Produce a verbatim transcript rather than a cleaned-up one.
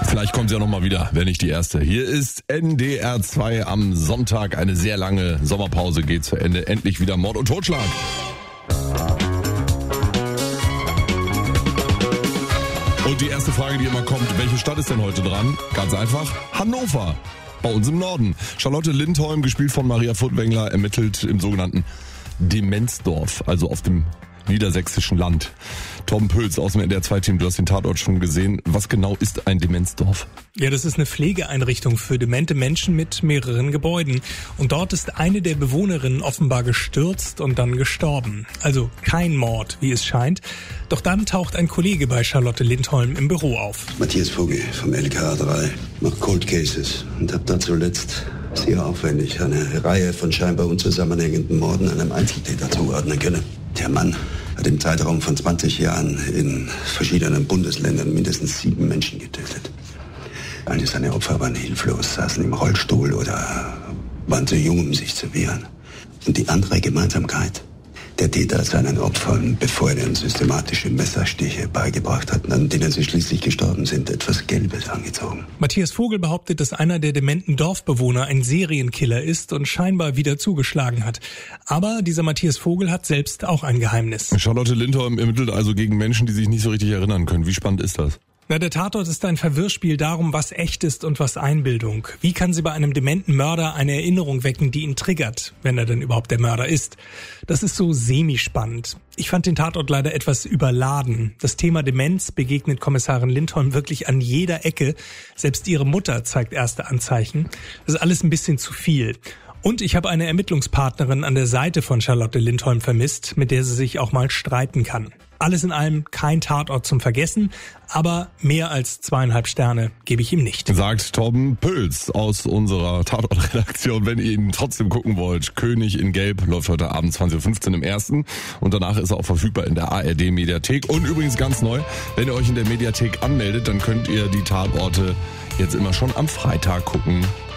Vielleicht kommt sie ja nochmal wieder, wenn nicht die erste. Hier ist N D R zwei am Sonntag. Eine sehr lange Sommerpause geht zu Ende. Endlich wieder Mord und Totschlag. Und die erste Frage, die immer kommt, welche Stadt ist denn heute dran? Ganz einfach, Hannover. Bei uns im Norden. Charlotte Lindholm, gespielt von Maria Furtwängler, ermittelt im sogenannten Demenzdorf, also auf dem niedersächsischen Land. Torben Pölz aus dem N D R zwei Team, du hast den Tatort schon gesehen. Was genau ist ein Demenzdorf? Ja, das ist eine Pflegeeinrichtung für demente Menschen mit mehreren Gebäuden. Und dort ist eine der Bewohnerinnen offenbar gestürzt und dann gestorben. Also kein Mord, wie es scheint. Doch dann taucht ein Kollege bei Charlotte Lindholm im Büro auf. Matthias Vogel vom L K A drei, macht Cold Cases und hab da zuletzt sehr aufwendig eine Reihe von scheinbar unzusammenhängenden Morden einem Einzeltäter zuordnen können. Der Mann hat im Zeitraum von zwanzig Jahren in verschiedenen Bundesländern mindestens sieben Menschen getötet. Alle seine Opfer waren hilflos, saßen im Rollstuhl oder waren zu jung, um sich zu wehren. Und die andere Gemeinsamkeit: der Täter seinen Opfern, bevor er ihnen systematische Messerstiche beigebracht hat, an denen sie schließlich gestorben sind, etwas Gelbes angezogen. Matthias Vogel behauptet, dass einer der dementen Dorfbewohner ein Serienkiller ist und scheinbar wieder zugeschlagen hat. Aber dieser Matthias Vogel hat selbst auch ein Geheimnis. Charlotte Lindholm ermittelt also gegen Menschen, die sich nicht so richtig erinnern können. Wie spannend ist das? Na, der Tatort ist ein Verwirrspiel darum, was echt ist und was Einbildung. Wie kann sie bei einem dementen Mörder eine Erinnerung wecken, die ihn triggert, wenn er denn überhaupt der Mörder ist? Das ist so semi-spannend. Ich fand den Tatort leider etwas überladen. Das Thema Demenz begegnet Kommissarin Lindholm wirklich an jeder Ecke. Selbst ihre Mutter zeigt erste Anzeichen. Das ist alles ein bisschen zu viel. Und ich habe eine Ermittlungspartnerin an der Seite von Charlotte Lindholm vermisst, mit der sie sich auch mal streiten kann. Alles in allem kein Tatort zum Vergessen, aber mehr als zweieinhalb Sterne gebe ich ihm nicht. Sagt Torben Pölz aus unserer Tatort-Redaktion. Wenn ihr ihn trotzdem gucken wollt, König in Gelb läuft heute Abend zwanzig Uhr fünfzehn im ersten und danach ist er auch verfügbar in der A R D-Mediathek. Und übrigens ganz neu, wenn ihr euch in der Mediathek anmeldet, dann könnt ihr die Tatorte jetzt immer schon am Freitag gucken.